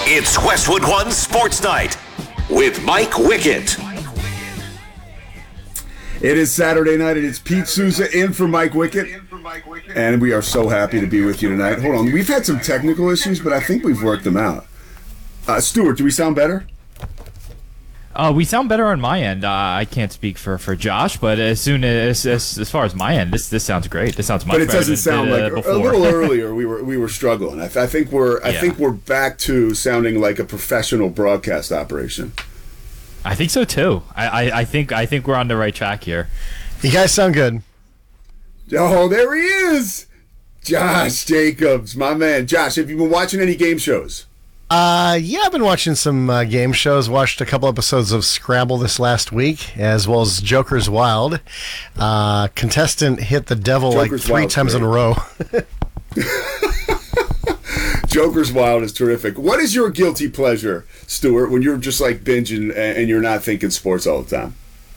It's Westwood One Sports Night with Mike Wickett. It is Saturday night, and it's Pete Souza in for Mike Wickett. And we are so happy to be with you tonight. Hold on, we've had some technical issues, but I think we've worked them out. Stuart, do we sound better? We sound better on my end. I can't speak for Josh, but as far as my end, this sounds great. This sounds much better. But it doesn't sound like before. A little earlier. We were struggling. I think we're back to sounding like a professional broadcast operation. I think so too. I think we're on the right track here. You guys sound good. Oh, there he is, Josh Jacobs, my man. Josh, have you been watching any game shows? Yeah, I've been watching some game shows. Watched a couple episodes of Scrabble this last week, as well as Joker's Wild. Contestant hit the devil Joker's like three times in a row. Joker's Wild is terrific. What is your guilty pleasure, Stuart, when you're just like binging and you're not thinking sports all the time?